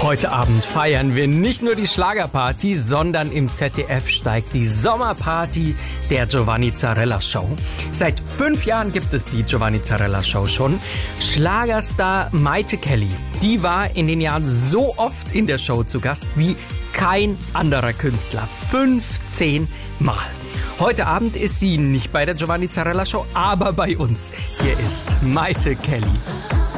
Heute Abend feiern wir nicht nur die Schlagerparty, sondern im ZDF steigt die Sommerparty der Giovanni Zarella Show. Seit 5 Jahren gibt es die Giovanni Zarella Show schon. Schlagerstar Mayte Kelly, die war in den Jahren so oft in der Show zu Gast wie kein anderer Künstler. 15 Mal. Heute Abend ist sie nicht bei der Giovanni Zarella Show, aber bei uns. Hier ist Mayte Kelly.